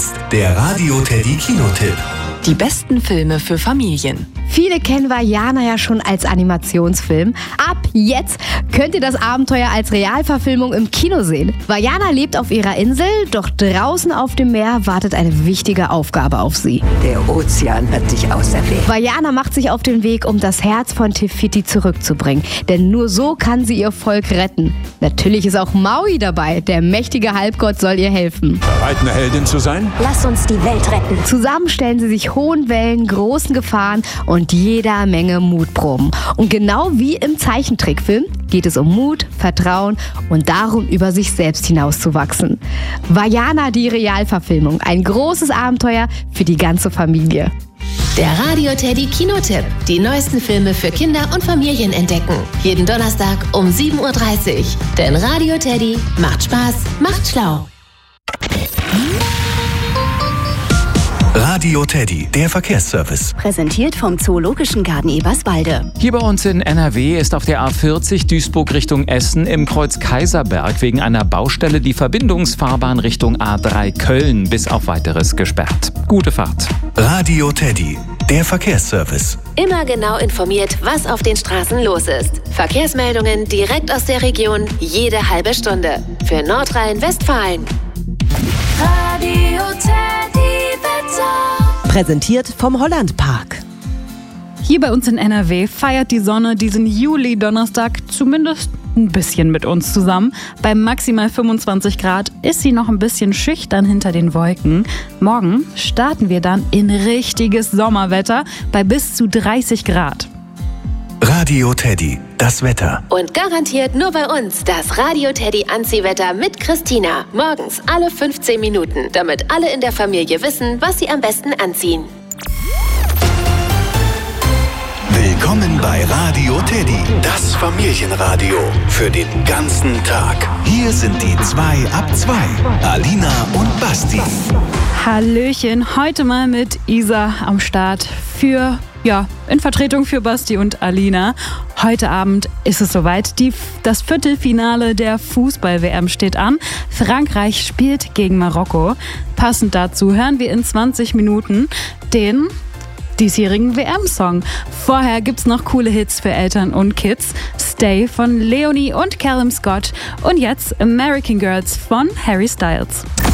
jetzt der Radio Teddy Kinotipp. Die besten Filme für Familien. Viele kennen Vaiana ja schon als Animationsfilm. Ab jetzt könnt ihr das Abenteuer als Realverfilmung im Kino sehen. Vaiana lebt auf ihrer Insel, doch draußen auf dem Meer wartet eine wichtige Aufgabe auf sie. Der Ozean hat dich auserwählt. Vaiana macht sich auf den Weg, um das Herz von Te Fiti zurückzubringen. Denn nur so kann sie ihr Volk retten. Natürlich ist auch Maui dabei. Der mächtige Halbgott soll ihr helfen. Bereit, eine Heldin zu sein? Lass uns die Welt retten. Zusammen stellen sie sich hohen Wellen, großen Gefahren und jeder Menge Mutproben. Und genau wie im Zeichentrickfilm geht es um Mut, Vertrauen und darum, über sich selbst hinauszuwachsen. Vaiana, die Realverfilmung. Ein großes Abenteuer für die ganze Familie. Der Radio Teddy Kinotipp. Die neuesten Filme für Kinder und Familien entdecken. Jeden Donnerstag um 7:30 Uhr. Denn Radio Teddy macht Spaß, macht schlau. Radio Teddy, der Verkehrsservice. Präsentiert vom Zoologischen Garten Eberswalde. Hier bei uns in NRW ist auf der A40 Duisburg Richtung Essen im Kreuz Kaiserberg wegen einer Baustelle die Verbindungsfahrbahn Richtung A3 Köln bis auf Weiteres gesperrt. Gute Fahrt. Radio Teddy, der Verkehrsservice. Immer genau informiert, was auf den Straßen los ist. Verkehrsmeldungen direkt aus der Region, jede halbe Stunde. Für Nordrhein-Westfalen. Radio Teddy Wetter. Präsentiert vom Hollandpark. Hier bei uns in NRW feiert die Sonne diesen Juli-Donnerstag zumindest ein bisschen mit uns zusammen. Bei maximal 25 Grad ist sie noch ein bisschen schüchtern hinter den Wolken. Morgen starten wir dann in richtiges Sommerwetter bei bis zu 30 Grad. Radio Teddy, das Wetter. Und garantiert nur bei uns das Radio Teddy Anziehwetter mit Christina. Morgens alle 15 Minuten, damit alle in der Familie wissen, was sie am besten anziehen. Willkommen bei Radio Teddy, das Familienradio für den ganzen Tag. Hier sind die 2 ab 2, Alina und Basti. Hallöchen, heute mal mit Isa am Start in Vertretung für Basti und Alina. Heute Abend ist es soweit. Das Viertelfinale der Fußball-WM steht an. Frankreich spielt gegen Marokko. Passend dazu hören wir in 20 Minuten den diesjährigen WM-Song. Vorher gibt's noch coole Hits für Eltern und Kids. Stay von Leonie und Callum Scott. Und jetzt American Girls von Harry Styles.